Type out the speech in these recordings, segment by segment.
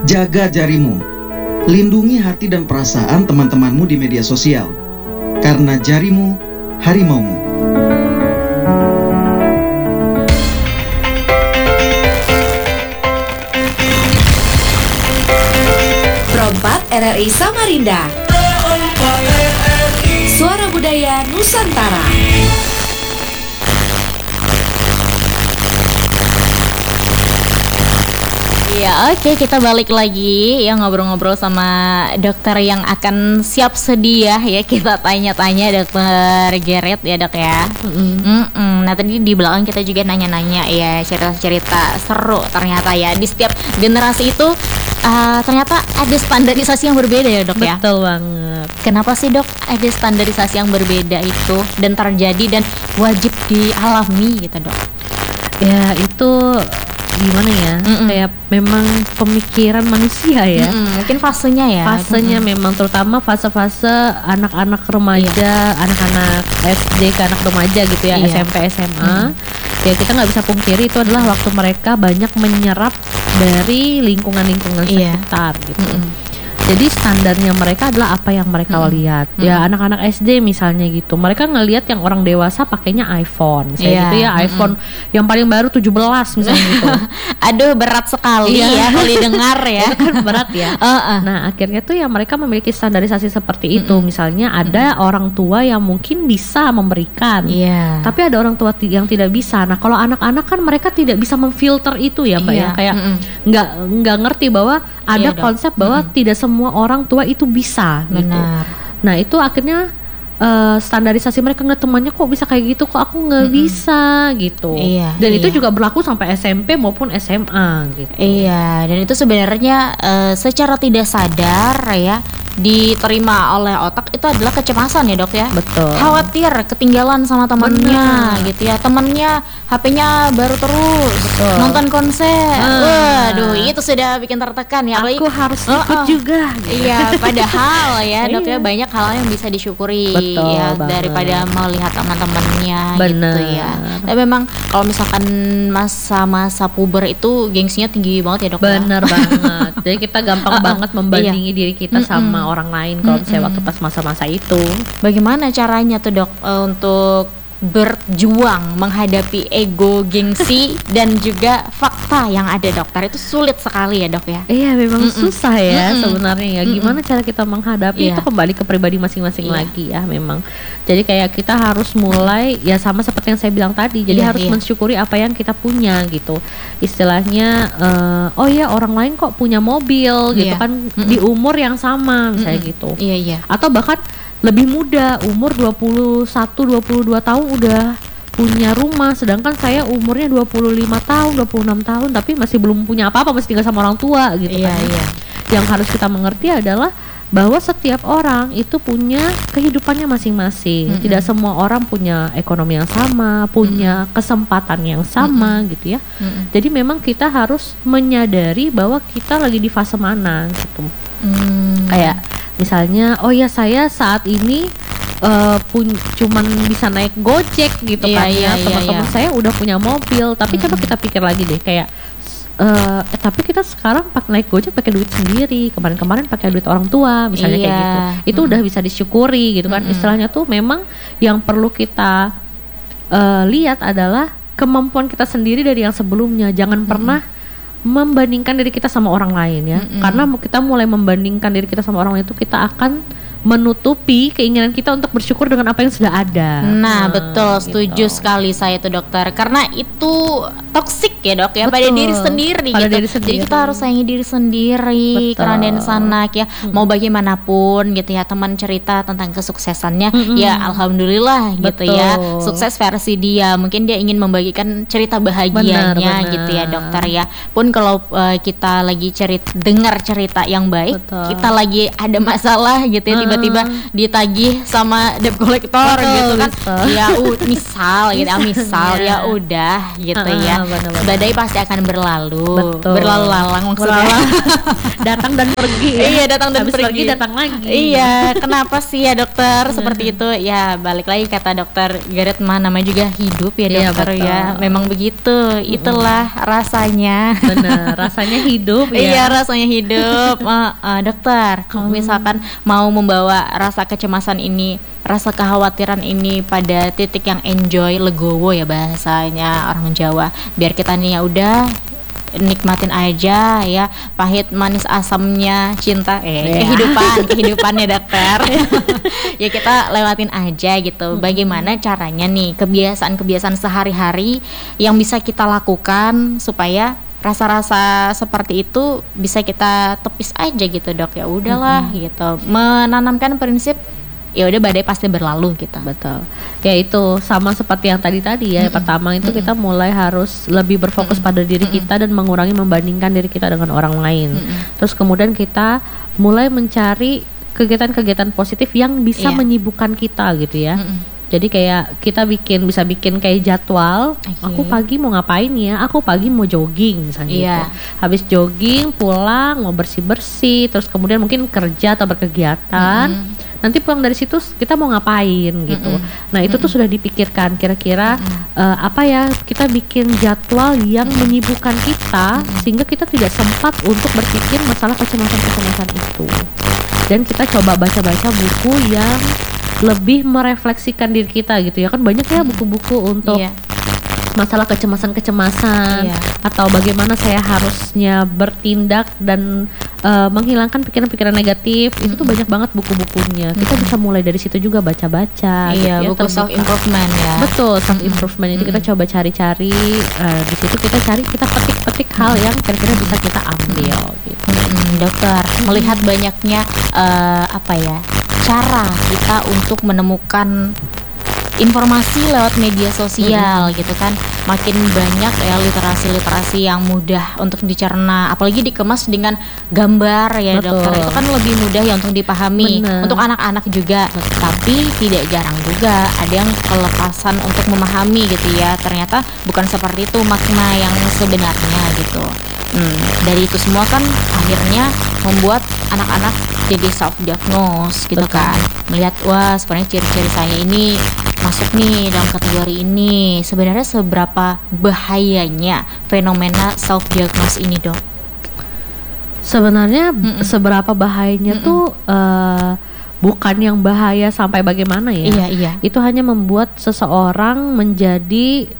Jaga jarimu. Lindungi hati dan perasaan teman-temanmu di media sosial. Karena jarimu, harimaumu. Perompak RRI Samarinda. Suara Budaya Nusantara. Ya, oke, kita balik lagi ya ngobrol-ngobrol sama dokter yang akan siap sedia ya kita tanya-tanya, Dokter Geret ya, Dok ya. Nah, tadi di belakang kita juga nanya-nanya ya, cerita-cerita seru ternyata ya. Di setiap generasi itu ternyata ada standarisasi yang berbeda ya, Dok ya. Betul banget. Kenapa sih, Dok, ada standarisasi yang berbeda itu dan terjadi dan wajib dialami gitu, Dok? Ya, itu gimana ya, kayak memang pemikiran manusia ya. Mungkin fasenya ya. Fasenya memang, terutama fase-fase anak-anak remaja, anak-anak SD ke anak remaja gitu ya, SMP, SMA. Ya kita nggak bisa pungkiri itu adalah waktu mereka banyak menyerap dari lingkungan-lingkungan sekitar gitu. Jadi standarnya mereka adalah apa yang mereka lihat. Ya anak-anak SD misalnya gitu, mereka ngelihat yang orang dewasa pakainya iPhone, misalnya gitu ya, iPhone yang paling baru 17 misalnya gitu. Aduh, berat sekali ya kalau didengar ya. Itu kan berat ya. Nah akhirnya tuh ya mereka memiliki standarisasi seperti itu. Misalnya ada orang tua yang mungkin bisa memberikan, tapi ada orang tua yang tidak bisa. Nah kalau anak-anak kan mereka tidak bisa memfilter itu ya, Mbak ya, kayak nggak ngerti bahwa ada konsep bahwa tidak semua orang tua itu bisa. Benar. Gitu. Nah itu akhirnya standarisasi mereka ngeliat temannya kok bisa kayak gitu, kok aku nggak bisa gitu. Dan itu juga berlaku sampai SMP maupun SMA gitu. Iya, dan itu sebenarnya secara tidak sadar ya diterima oleh otak itu adalah kecemasan ya, Dok ya. Betul. Khawatir ketinggalan sama temannya gitu ya. Temannya HP-nya baru terus. Betul. Nonton konser. Waduh, itu sudah bikin tertekan ya. Aku harus ikut juga. Gitu. Iya, padahal ya, Dok ya, banyak hal yang bisa disyukuri. Betul ya banget. Daripada melihat teman-temannya gitu ya. Tapi memang kalau misalkan masa-masa puber itu gengsinya tinggi banget ya, Dok. Bener banget. Jadi kita gampang banget membandingi diri kita sama orang lain kalau misalnya waktu pas masa-masa itu. Bagaimana caranya tuh, Dok, untuk berjuang menghadapi ego, gengsi dan juga fakta yang ada, Dokter? Itu sulit sekali ya, Dok ya. Iya, memang susah ya sebenarnya ya. Gimana cara kita menghadapi itu kembali ke pribadi masing-masing lagi ya memang. Jadi kayak kita harus mulai ya sama seperti yang saya bilang tadi. Jadi harus mensyukuri apa yang kita punya gitu. Istilahnya oh ya orang lain kok punya mobil gitu kan di umur yang sama misalnya gitu. Atau bahkan lebih muda, umur 21, 22 tahun udah punya rumah, sedangkan saya umurnya 25 tahun, 26 tahun tapi masih belum punya apa-apa, masih tinggal sama orang tua gitu kan. Yang harus kita mengerti adalah bahwa setiap orang itu punya kehidupannya masing-masing. Tidak semua orang punya ekonomi yang sama, punya kesempatan yang sama gitu ya. Jadi memang kita harus menyadari bahwa kita lagi di fase mana gitu. Kayak misalnya, oh ya saya saat ini cuman bisa naik Gojek gitu kan ya. Teman-teman saya udah punya mobil, tapi coba kita pikir lagi deh kayak tapi kita sekarang naik Gojek pakai duit sendiri, kemarin-kemarin pakai duit orang tua misalnya kayak gitu. Itu udah bisa disyukuri gitu kan. Istilahnya tuh memang yang perlu kita lihat adalah kemampuan kita sendiri dari yang sebelumnya. Jangan pernah membandingkan diri kita sama orang lain ya. Karena kita mulai membandingkan diri kita sama orang lain itu kita akan menutupi keinginan kita untuk bersyukur dengan apa yang sudah ada. Nah, betul, setuju sekali saya tuh, Dokter. Karena itu toksik ya, Dok ya, pada diri sendiri gitu. Jadi kita harus sayangi diri sendiri, karena dan sanak ya. Mau bagaimanapun gitu ya, teman cerita tentang kesuksesannya, ya alhamdulillah gitu ya. Sukses versi dia. Mungkin dia ingin membagikan cerita bahagianya gitu ya, Dokter ya. Pun kalau kita lagi dengar cerita yang baik, kita lagi ada masalah gitu ya, tiba-tiba ditagih sama debt collector gitu kan. Ya misal gitu, misal ya udah gitu ya. Badai pasti akan berlalu. Berlalu lalang maksudnya. Datang dan pergi. Iya, datang dan pergi. Datang lagi. Iya, kenapa sih ya dokter seperti itu? Ya balik lagi kata dokter Gareth mah, namanya juga hidup ya dokter ya. Memang begitu. Itulah rasanya. Benar, rasanya hidup ya. Iya, rasanya hidup. Dokter, kalau misalkan mau membawa rasa kecemasan ini, rasa kekhawatiran ini pada titik yang enjoy, legowo ya bahasanya orang Jawa, biar kita nih ya udah nikmatin aja ya pahit manis asamnya cinta kehidupannya dokter. Ya kita lewatin aja gitu. Bagaimana caranya nih kebiasaan-kebiasaan sehari-hari yang bisa kita lakukan supaya rasa-rasa seperti itu bisa kita tepis aja gitu dok. Ya udahlah gitu, menanamkan prinsip ya udah badai pasti berlalu gitu. Betul. Ya itu sama seperti yang tadi ya. Pertama itu kita mulai harus lebih berfokus pada diri kita dan mengurangi membandingkan diri kita dengan orang lain. Terus kemudian kita mulai mencari kegiatan-kegiatan positif yang bisa menyibukkan kita gitu ya. Jadi kayak kita bisa bikin kayak jadwal. Aku pagi mau ngapain ya? Aku pagi mau jogging misalnya gitu. Habis jogging pulang mau bersih-bersih, terus kemudian mungkin kerja atau berkegiatan. Nanti pulang dari situ kita mau ngapain gitu. Nah itu tuh sudah dipikirkan kira-kira apa ya, kita bikin jadwal yang menyibukkan kita sehingga kita tidak sempat untuk berpikir masalah kecemasan itu. Dan kita coba baca-baca buku yang lebih merefleksikan diri kita gitu ya kan. Banyak ya buku-buku untuk masalah kecemasan atau bagaimana saya harusnya bertindak dan menghilangkan pikiran-pikiran negatif. Itu tuh banyak banget buku-bukunya. Kita bisa mulai dari situ juga baca-baca gitu ya, buku self improvement ya. Betul, self improvement. Jadi kita coba cari-cari di situ kita petik-petik hal yang kira-kira bisa kita ambil gitu. Dokter, melihat banyaknya cara kita untuk menemukan informasi lewat media sosial gitu kan, makin banyak ya literasi yang mudah untuk dicerna, apalagi dikemas dengan gambar ya. Betul. Dokter, itu kan lebih mudah ya untuk dipahami. Bener. Untuk anak-anak juga. Betul. Tapi tidak jarang juga ada yang kelepasan untuk memahami gitu ya, ternyata bukan seperti itu makna yang sebenarnya gitu. Dari itu semua kan akhirnya membuat anak-anak jadi self diagnose gitu. Betul. Kan, melihat wah sebenarnya ciri-ciri saya ini masuk nih dalam kategori ini. Sebenarnya seberapa bahayanya fenomena self diagnose ini dok? Sebenarnya seberapa bahayanya tuh bukan yang bahaya sampai bagaimana ya. Iya. Itu hanya membuat seseorang menjadi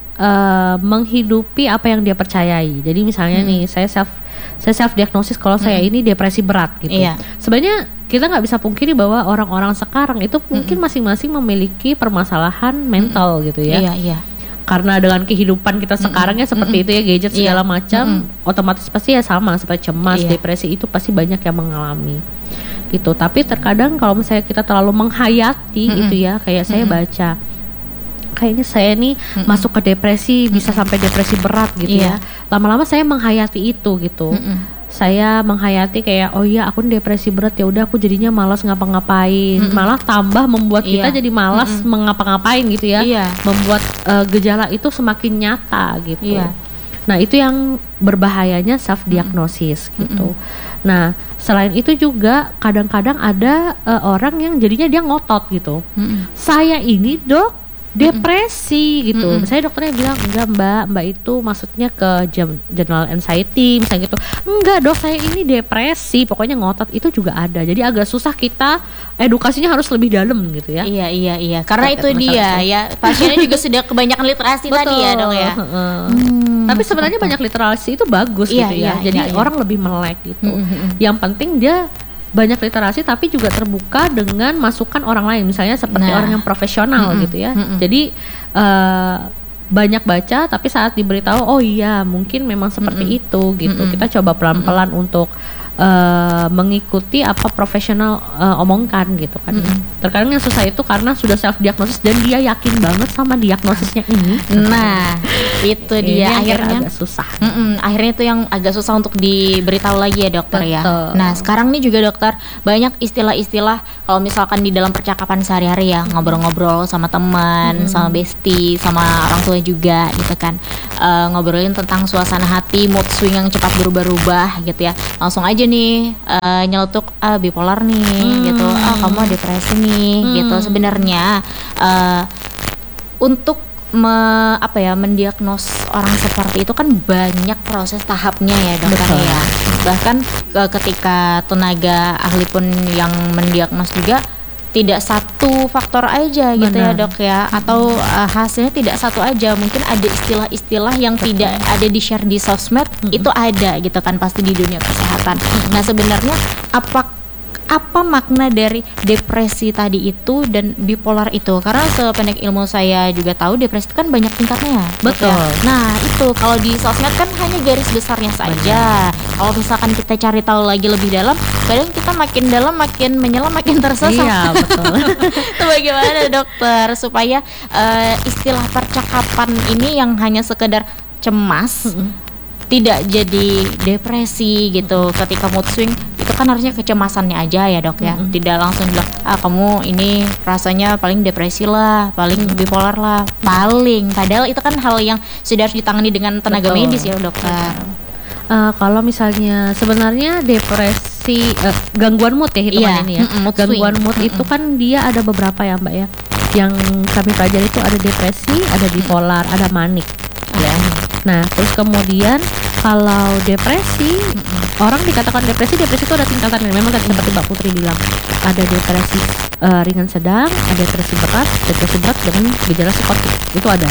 menghidupi apa yang dia percayai. Jadi misalnya nih saya self diagnosis kalau saya ini depresi berat gitu. Iya. Sebenarnya kita nggak bisa pungkiri bahwa orang-orang sekarang itu mungkin masing-masing memiliki permasalahan mental gitu ya. Iya. Karena dengan kehidupan kita sekarang ya seperti itu ya, gadget segala macam, otomatis pasti ya sama seperti cemas, depresi itu pasti banyak yang mengalami gitu. Tapi terkadang kalau misalnya kita terlalu menghayati gitu ya, kayak saya baca kayaknya saya nih masuk ke depresi, bisa sampai depresi berat gitu ya. Lama-lama saya menghayati itu gitu. Saya menghayati kayak oh iya aku depresi berat, ya udah aku jadinya malas ngapa-ngapain. Malah tambah membuat kita jadi malas mengapa-ngapain gitu ya. Membuat gejala itu semakin nyata gitu. Nah, itu yang berbahayanya self diagnosis gitu. Nah, selain itu juga kadang-kadang ada orang yang jadinya dia ngotot gitu. Saya ini dok depresi gitu. Misalnya dokternya bilang enggak mbak itu maksudnya ke general anxiety misalnya gitu. Enggak dok, saya ini depresi. Pokoknya ngotot itu juga ada. Jadi agak susah, kita edukasinya harus lebih dalam gitu ya. Iya. Karena itu dia ya, pasiennya juga sudah kebanyakan literasi tadi ya dok ya. Tapi sebenarnya banyak literasi itu bagus gitu ya. Jadi orang lebih melek gitu. Yang penting dia banyak literasi tapi juga terbuka dengan masukan orang lain, misalnya seperti orang yang profesional gitu ya. Jadi banyak baca tapi saat diberitahu oh iya mungkin memang seperti itu gitu. Kita coba pelan-pelan untuk mengikuti apa profesional omongkan gitu kan. Terkadang yang susah itu karena sudah self diagnosis dan dia yakin banget sama diagnosisnya ini. Nah Itu dia akhirnya agak susah. Akhirnya itu yang agak susah untuk diberitahu lagi ya dokter. Betul. Ya. Nah sekarang nih juga dokter banyak istilah-istilah kalau misalkan di dalam percakapan sehari-hari ya ngobrol-ngobrol sama teman, sama bestie, sama orang tua juga gitu kan, ngobrolin tentang suasana hati, mood swing yang cepat berubah-ubah gitu ya. Langsung aja nih nyeletuk bipolar nih gitu, kamu depresi nih gitu. Sebenarnya untuk mendiagnos orang seperti itu kan banyak proses tahapnya ya dokter. Betul. Ya. Bahkan ketika tenaga ahli pun yang mendiagnos juga tidak satu faktor aja gitu. Benar. Ya dok ya, atau hasilnya tidak satu aja, mungkin ada istilah-istilah yang tidak ada di share di sosmed, itu ada gitu kan pasti di dunia kesehatan. Nah sebenarnya apa makna dari depresi tadi itu dan bipolar itu? Karena sependek ilmu saya juga tahu depresi itu kan banyak tingkatnya. Betul. Ya? Nah itu kalau di sosmed kan hanya garis besarnya saja. Kalau misalkan kita cari tahu lagi lebih dalam, kadang kita makin dalam makin menyelam makin tersesat. Iya betul. Itu bagaimana dokter supaya istilah percakapan ini yang hanya sekedar cemas tidak jadi depresi gitu. Ketika mood swing itu kan harusnya kecemasannya aja ya dok ya, tidak langsung bilang kamu ini rasanya paling depresi lah, paling bipolar lah, padahal itu kan hal yang sudah harus ditangani dengan tenaga medis ya dokter. Kalau misalnya sebenarnya depresi gangguan mood ya hitungannya ini ya. Gangguan mood itu kan dia ada beberapa ya mbak ya. Yang kami pelajari itu ada depresi, ada bipolar, ada manik ya. Nah terus kemudian kalau depresi, orang dikatakan depresi itu ada tingkatannya. Memang kan seperti Mbak Putri bilang, ada depresi ringan sedang, ada depresi berat dengan gejala psikotik, itu ada.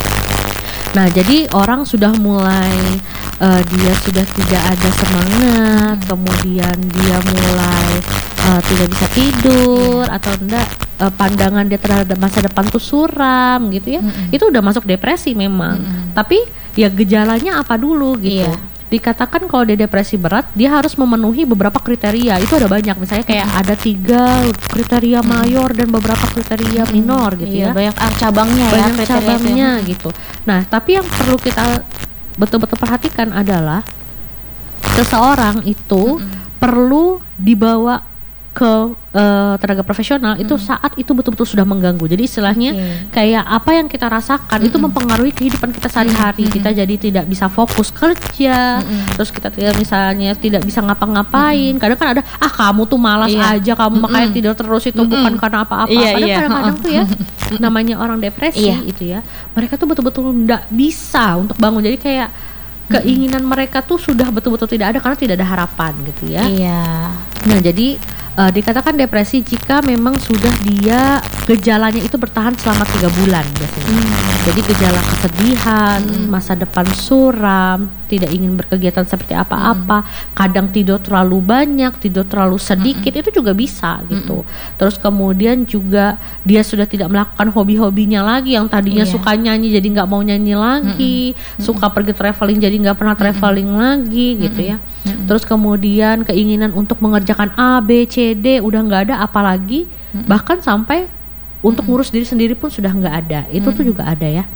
Nah jadi orang sudah mulai dia sudah tidak ada semangat, kemudian dia mulai tidak bisa tidur atau enggak, pandangan dia terhadap masa depan tuh suram gitu ya. Itu udah masuk depresi memang. Tapi ya gejalanya apa dulu gitu. Dikatakan kalau dia depresi berat, dia harus memenuhi beberapa kriteria. Itu ada banyak, misalnya kayak ada 3 kriteria mayor dan beberapa kriteria minor gitu ya. Banyak cabangnya gitu. Nah tapi yang perlu kita betul-betul perhatikan adalah seseorang itu perlu dibawa ke tenaga profesional itu saat itu betul-betul sudah mengganggu. Jadi istilahnya kayak apa yang kita rasakan itu mempengaruhi kehidupan kita sehari-hari. Kita jadi tidak bisa fokus kerja, terus kita misalnya tidak bisa ngapa-ngapain. Kadang kan ada kamu tuh malas aja, kamu makanya tidur terus, itu bukan karena apa-apa. Kadang-kadang tuh ya namanya orang depresi itu ya, mereka tuh betul-betul tidak bisa untuk bangun. Jadi kayak keinginan mereka tuh sudah betul-betul tidak ada karena tidak ada harapan gitu ya. Nah jadi dikatakan depresi jika memang sudah dia gejalanya itu bertahan selama 3 bulan biasanya. Jadi gejala kesedihan, masa depan suram, tidak ingin berkegiatan seperti apa-apa, kadang tidur terlalu banyak, tidur terlalu sedikit, itu juga bisa gitu. Terus kemudian juga dia sudah tidak melakukan hobi-hobinya lagi, yang tadinya suka nyanyi jadi nggak mau nyanyi lagi, suka pergi traveling jadi nggak pernah traveling lagi gitu ya. Terus kemudian keinginan untuk mengerjakan A, B, C, D udah nggak ada, apalagi bahkan sampai untuk ngurus diri sendiri pun sudah nggak ada. Itu tuh juga ada ya.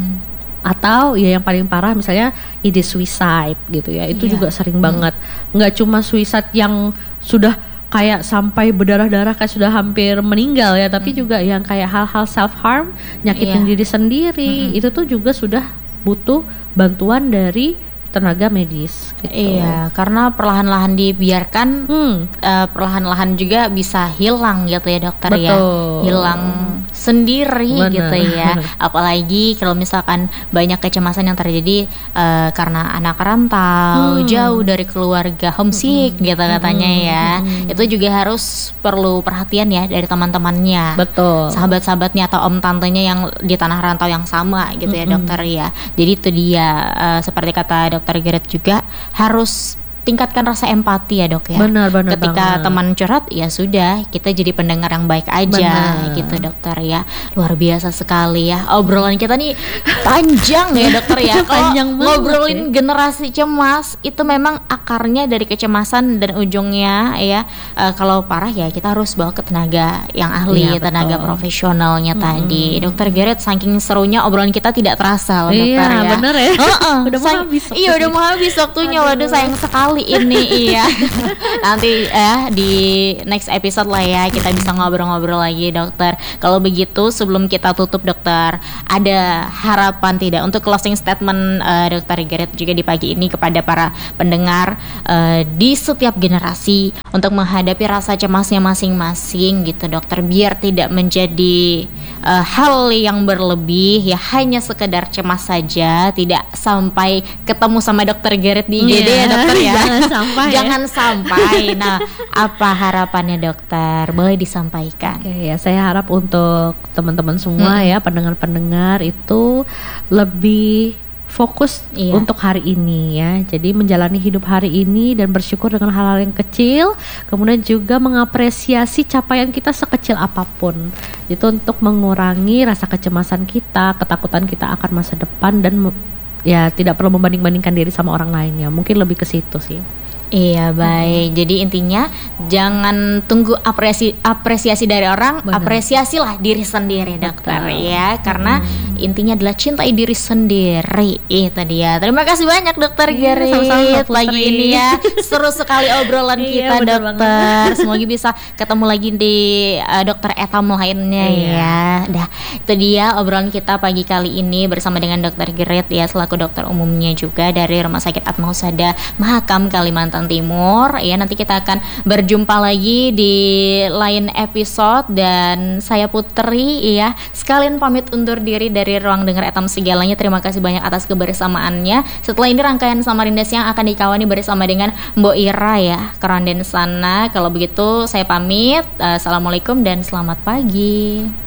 Atau ya yang paling parah misalnya ide suicide gitu ya, itu juga sering banget. Nggak cuma suicide yang sudah kayak sampai berdarah-darah kayak sudah hampir meninggal ya, tapi juga yang kayak hal-hal self harm, nyakitin diri sendiri, itu tuh juga sudah butuh bantuan dari tenaga medis gitu. Iya, karena perlahan-lahan dibiarkan, perlahan-lahan juga bisa hilang gitu ya dokter. Betul. Ya, hilang sendiri. Bener. Gitu ya. Apalagi kalau misalkan banyak kecemasan yang terjadi karena anak rantau, jauh dari keluarga, homesick gitu katanya ya. Itu juga harus perlu perhatian ya dari teman-temannya. Betul. Sahabat-sahabatnya atau om tantenya yang di tanah rantau yang sama gitu ya dokter ya. Jadi itu dia seperti kata dokter Gerrit juga harus tingkatkan rasa empati ya dok ya. Benar Ketika banget. teman curhat ya sudah, kita jadi pendengar yang baik aja gitu dokter ya. Luar biasa sekali ya obrolan kita nih panjang ya dokter ya. Kalau Panjang banget ngobrolin generasi cemas itu memang akarnya dari kecemasan dan ujungnya ya kalau parah ya kita harus bawa ke tenaga yang ahli, Iya, tenaga betul. profesionalnya tadi. Dokter Gareth, saking serunya obrolan kita tidak terasa loh dokter Iya, ya. bener ya. Udah mau habis Iya udah mau habis waktunya. Waduh sayang sekali ini. Iya. Nanti di next episode lah ya kita bisa ngobrol-ngobrol lagi dokter. Kalau begitu sebelum kita tutup dokter, ada harapan tidak untuk closing statement dokter Gareth juga di pagi ini kepada para pendengar di setiap generasi untuk menghadapi rasa cemasnya masing-masing gitu dokter, biar tidak menjadi hal yang berlebih ya, hanya sekedar cemas saja, tidak sampai ketemu sama dokter Gareth di IGD ya dokter ya. Jangan sampai. Nah, apa harapannya dokter? Boleh disampaikan. Oke, ya saya harap untuk teman-teman semua ya, pendengar-pendengar itu lebih fokus untuk hari ini ya. Jadi menjalani hidup hari ini dan bersyukur dengan hal-hal yang kecil, kemudian juga mengapresiasi capaian kita sekecil apapun. Itu untuk mengurangi rasa kecemasan kita, ketakutan kita akan masa depan, dan ya tidak perlu membanding-bandingkan diri sama orang lain ya. Mungkin lebih ke situ sih. Iya baik. Jadi intinya jangan tunggu apresiasi dari orang, apresiasilah diri sendiri dokter ya. Karena intinya adalah cintai diri sendiri. Itu dia. Terima kasih banyak dokter Gareth pagi ini ya. Seru sekali obrolan kita dokter. Semoga bisa ketemu lagi di dokter etam lainnya ya. Dah, itu dia obrolan kita pagi kali ini bersama dengan dokter Gareth ya, selaku dokter umumnya juga dari Rumah Sakit Atmahusada Mahakam Kalimantan Timur ya. Nanti kita akan berjumpa lagi di lain episode, dan saya Putri ya sekalian pamit undur diri dari Ruang Dengar Etam Segalanya. Terima kasih banyak atas kebersamaannya. Setelah ini rangkaian Samarinda Siang akan dikawani bersama dengan Mbok Ira ya, Keranden sana. Kalau begitu saya pamit. Assalamualaikum dan selamat pagi.